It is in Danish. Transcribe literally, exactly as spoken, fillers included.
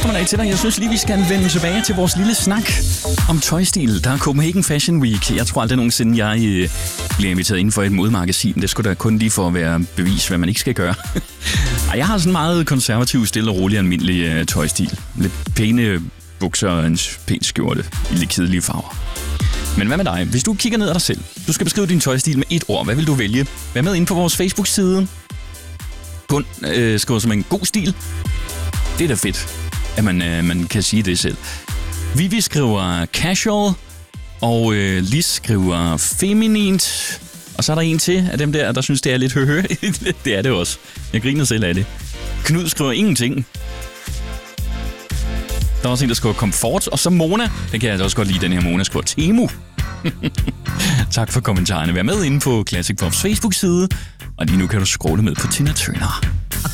eftermiddag til dig. Jeg synes lige, vi skal vende tilbage til vores lille snak om tøjstil. Der er Copenhagen Fashion Week. Jeg tror aldrig nogensinde, jeg øh, bliver inviteret inden for et modemagasin. Det skulle da kun lige for at være bevis, hvad man ikke skal gøre. Og jeg har sådan meget konservativ, stille og rolig almindelig øh, tøjstil. Lidt pæne bukser og en pæn skjorte i lidt kedelige farver. Men hvad med dig? Hvis du kigger ned ad dig selv, du skal beskrive din tøjstil med et ord. Hvad vil du vælge? Vær med inde på vores Facebook-side. Kun øh, skriver som en god stil. Det er da fedt, at man, øh, man kan sige det selv. Vivi skriver casual, og øh, Lis skriver feminint. Og så er der en til af dem der, der synes, det er lidt høhø. Det er det også. Jeg griner selv af det. Knud skriver ingenting. Der er også en, der skriver komfort. Og så Mona. Den kan jeg også godt lide, den her Mona skriver Temu. Tak for kommentarerne. Vær med inde på Classic Pops Facebook-side. Og lige nu kan du scrolle med på Tina Turner.